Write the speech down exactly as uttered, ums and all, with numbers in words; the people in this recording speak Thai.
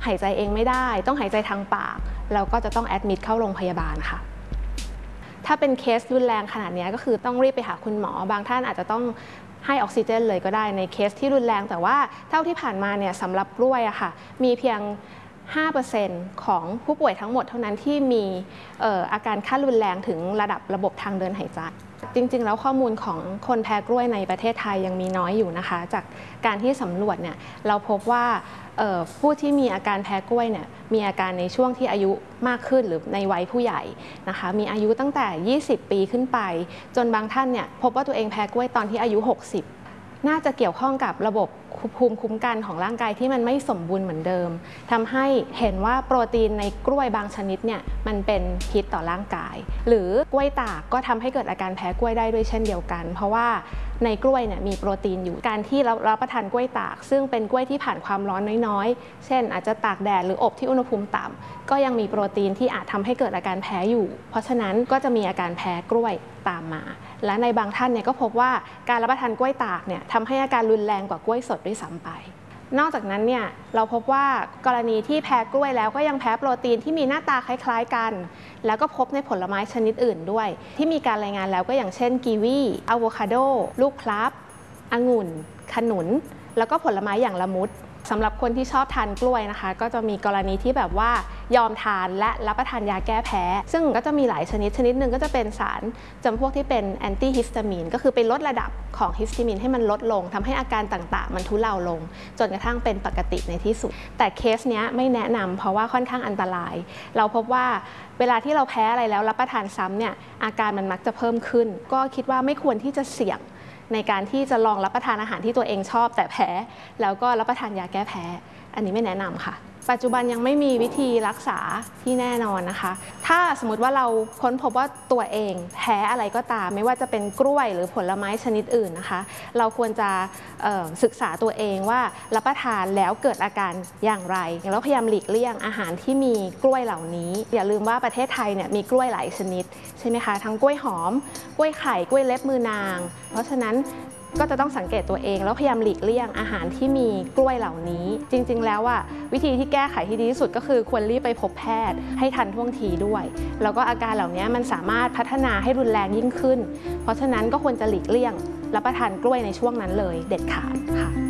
หายใจเองไม่ได้ต้องหายใจทางปากแล้วก็จะต้องแอดมิดเข้าโรงพยาบาลค่ะถ้าเป็นเคสรุนแรงขนาดนี้ก็คือต้องรีบไปหาคุณหมอบางท่านอาจจะต้องให้ออกซิเจนเลยก็ได้ในเคสที่รุนแรงแต่ว่าเท่าที่ผ่านมาเนี่ยสำหรับกล้วยอะค่ะมีเพียง ห้าเปอร์เซ็นต์ ของผู้ป่วยทั้งหมดเท่านั้นที่มีเอ่ออาการขั้นรุนแรงถึงระดับระบบทางเดินหายใจจริงๆแล้วข้อมูลของคนแพ้กล้วยในประเทศไทยยังมีน้อยอยู่นะคะจากการที่สำรวจเนี่ยเราพบว่าผู้ที่มีอาการแพ้กล้วยเนี่ยมีอาการในช่วงที่อายุมากขึ้นหรือในวัยผู้ใหญ่นะคะมีอายุตั้งแต่ยี่สิบปีขึ้นไปจนบางท่านเนี่ยพบว่าตัวเองแพ้กล้วยตอนที่อายุหกสิบน่าจะเกี่ยวข้องกับระบบภูมิคุ้มกันของร่างกายที่มันไม่สมบูรณ์เหมือนเดิมทำให้เห็นว่าโปรตีนในกล้วยบางชนิดเนี่ยมันเป็นพิษต่อร่างกายหรือกล้วยตากก็ทำให้เกิดอาการแพ้กล้วยได้ด้วยเช่นเดียวกันเพราะว่าในกล้วยเนี่ยมีโปรตีนอยู่การที่เรารับประทานกล้วยตากซึ่งเป็นกล้วยที่ผ่านความร้อนน้อยๆเช่นอาจจะตากแดดหรืออบที่อุณหภูมิต่ำก็ยังมีโปรตีนที่อาจทำให้เกิดอาการแพ้อยู่เพราะฉะนั้นก็จะมีอาการแพ้กล้วยตามมาและในบางท่านเนี่ยก็พบว่าการรับประทานกล้วยตากเนี่ยทำให้อาการรุนแรงกว่ากล้วยสดด้วยซ้ำไปนอกจากนั้นเนี่ยเราพบว่ากรณีที่แพ้กล้วยแล้วก็ยังแพ้โปรตีนที่มีหน้าตาคล้ายๆกันแล้วก็พบในผลไม้ชนิดอื่นด้วยที่มีการรายงานแล้วก็อย่างเช่นกีวีอะโวคาโดลูกพลับองุ่นขนุนแล้วก็ผลไม้อย่างละมุดสำหรับคนที่ชอบทานกล้วยนะคะก็จะมีกรณีที่แบบว่ายอมทานและรับประทานยาแก้แพ้ซึ่งก็จะมีหลายชนิดชนิดหนึ่งก็จะเป็นสารจำพวกที่เป็นแอนตี้ฮิสตามีนก็คือไปลดระดับของฮิสตามีนให้มันลดลงทำให้อาการต่างๆมันทุเลาลงจนกระทั่งเป็นปกติในที่สุดแต่เคสเนี้ยไม่แนะนำเพราะว่าค่อนข้างอันตรายเราพบว่าเวลาที่เราแพ้อะไรแล้วรับประทานซ้ำเนี่ยอาการมันมักจะเพิ่มขึ้นก็คิดว่าไม่ควรที่จะเสี่ยงในการที่จะลองรับประทานอาหารที่ตัวเองชอบแต่แพ้แล้วก็รับประทานยาแก้แพ้อันนี้ไม่แนะนำค่ะปัจจุบันยังไม่มีวิธีรักษาที่แน่นอนนะคะถ้าสมมติว่าเราค้นพบว่าตัวเองแพ้อะไรก็ตามไม่ว่าจะเป็นกล้วยหรือผลไม้ชนิดอื่นนะคะเราควรจะศึกษาตัวเองว่ารับประทานแล้วเกิดอาการอย่างไรแล้วพยายามหลีกเลี่ยงอาหารที่มีกล้วยเหล่านี้อย่าลืมว่าประเทศไทยเนี่ยมีกล้วยหลายชนิดใช่ไหมคะทั้งกล้วยหอมกล้วยไข่กล้วยเล็บมือนางเพราะฉะนั้นก็จะต้องสังเกตตัวเองแล้วพยายามหลีกเลี่ยงอาหารที่มีกล้วยเหล่านี้จริงๆแล้วอ่ะวิธีที่แก้ไขที่ดีที่สุดก็คือควรรีบไปพบแพทย์ให้ทันท่วงทีด้วยแล้วก็อาการเหล่านี้มันสามารถพัฒนาให้รุนแรงยิ่งขึ้นเพราะฉะนั้นก็ควรจะหลีกเลี่ยงรับประทานกล้วยในช่วงนั้นเลยเด็ดขาดค่ะ